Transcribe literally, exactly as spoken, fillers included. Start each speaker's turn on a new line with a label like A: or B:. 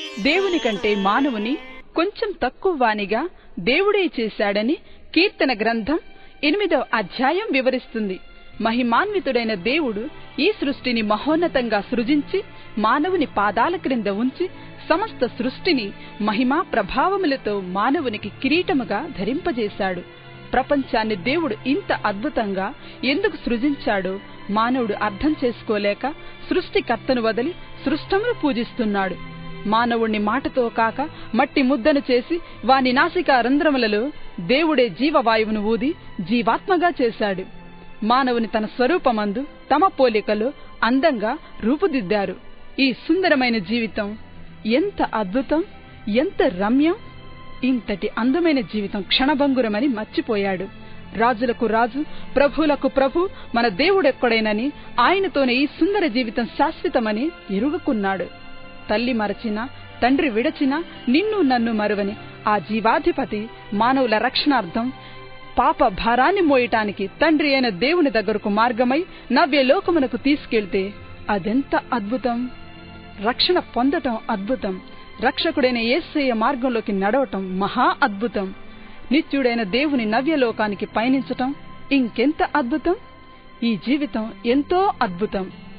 A: దేవుని కంటే మానవుని కొంచెం తక్కువ వానిగా దేవుడే చేశాడని కీర్తన గ్రంథం ఎనిమిదవ అధ్యాయం వివరిస్తుంది. మహిమాన్వితుడైన దేవుడు ఈ సృష్టిని మహోన్నతంగా సృజించి మానవుని పాదాల క్రింద ఉంచి సమస్త సృష్టిని మహిమా ప్రభావములతో మానవునికి కిరీటముగా ధరింపజేశాడు. ప్రపంచాన్ని దేవుడు ఇంత అద్భుతంగా ఎందుకు సృజించాడో మానవుడు అర్థం చేసుకోలేక సృష్టికర్తను వదిలి సృష్టమును పూజిస్తున్నాడు. మానవుణ్ణి మాటతో కాక మట్టి ముద్దను చేసి వాని నాసికా రంధ్రములలో దేవుడే జీవవాయువును ఊది జీవాత్మగా చేశాడు. మానవుని తన స్వరూపమందు తమ పోలికలో అందంగా రూపుదిద్దారు. ఈ సుందరమైన జీవితం ఎంత అద్భుతం, ఎంత రమ్యం! ఇంతటి అందమైన జీవితం క్షణభంగురమని మర్చిపోయాడు. రాజులకు రాజు, ప్రభువులకు ప్రభు మన దేవుడెక్కడేనని, ఆయనతోనే ఈ సుందర జీవితం శాశ్వతమని ఎరుగకున్నాడు. తల్లి మరచినా, తండ్రి విడచినా నిన్ను నన్ను మరువని ఆ జీవాధిపతి మానవుల రక్షణార్థం పాప భారాన్ని మోయటానికి తండ్రి అయిన దేవుని దగ్గరకు మార్గమై నవ్యలోకమునకు తీసుకెళ్తే అదెంత అద్భుతం! రక్షణ పొందటం అద్భుతం, రక్షకుడైన యేసయ్య మార్గంలోకి నడవటం మహా అద్భుతం. నిత్యుడైన దేవుని నవ్యలోకానికి పయనించటం ఇంకెంత అద్భుతం! ఈ జీవితం ఎంతో అద్భుతం.